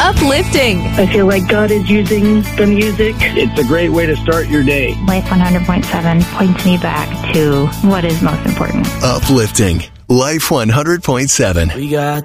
uplifting. I feel like God is using the music. It's a great way to start your day. Life 100.7 points me back to what is most important. Uplifting. Life 100.7. We got